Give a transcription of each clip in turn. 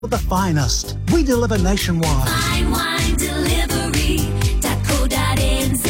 The finest. We deliver nationwide. Fine Wine Delivery.co.nz.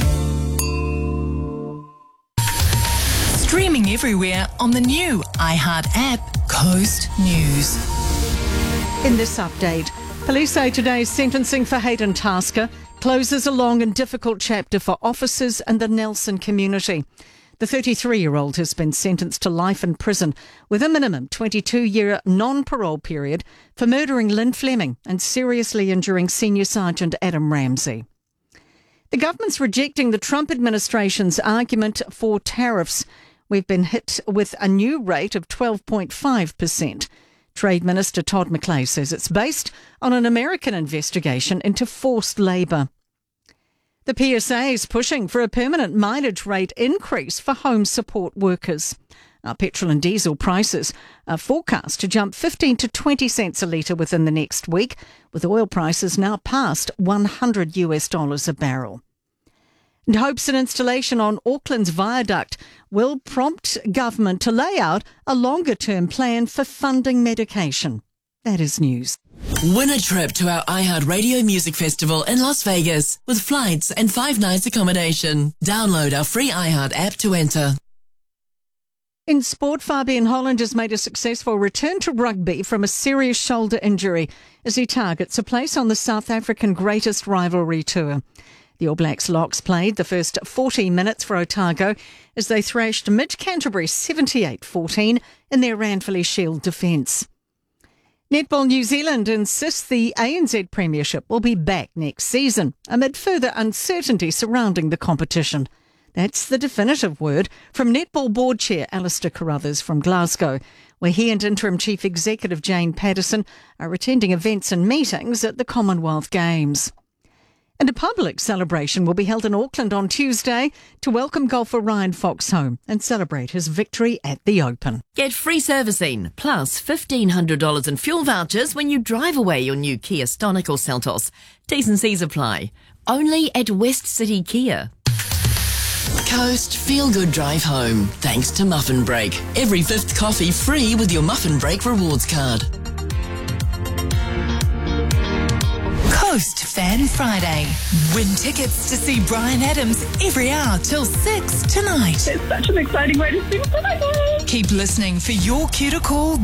Streaming everywhere on the new iHeart app, Coast News. In this update, police say today's sentencing for Hayden Tasker closes a long and difficult chapter for officers and the Nelson community. The 33-year-old has been sentenced to life in prison with a minimum 22-year non-parole period for murdering Lynn Fleming and seriously injuring Senior Sergeant Adam Ramsey. The government's rejecting the Trump administration's argument for tariffs. We've been hit with a new rate of 12.5%. Trade Minister Todd McClay says it's based on an American investigation into forced labour. The PSA is pushing for a permanent mileage rate increase for home support workers. Petrol and diesel prices are forecast to jump 15 to 20 cents a litre within the next week, with oil prices now past $100 a barrel. And hopes an installation on Auckland's viaduct will prompt government to lay out a longer-term plan for funding medication. That is news. Win a trip to our iHeart Radio Music Festival in Las Vegas with flights and 5 nights accommodation. Download our free iHeart app to enter. In sport, Fabian Holland has made a successful return to rugby from a serious shoulder injury as he targets a place on the South African Greatest Rivalry Tour. The All Blacks Locks played the first 40 minutes for Otago as they thrashed Mid-Canterbury 78-14 in their Ranfurly Shield defence. Netball New Zealand insists the ANZ Premiership will be back next season amid further uncertainty surrounding the competition. That's the definitive word from Netball Board Chair Alistair Carruthers from Glasgow, where he and Interim Chief Executive Jane Patterson are attending events and meetings at the Commonwealth Games. And a public celebration will be held in Auckland on Tuesday to welcome golfer Ryan Fox home and celebrate his victory at the Open. Get free servicing plus $1,500 in fuel vouchers when you drive away your new Kia Stonic or Seltos. T's and C's apply. Only at West City Kia. Coast Feel Good Drive Home, thanks to Muffin Break. Every 5th coffee free with your Muffin Break rewards card. Coast Fan Friday. Win tickets to see Bryan Adams every hour till 6 tonight. It's such an exciting way to spend Friday. Keep listening for your cue to call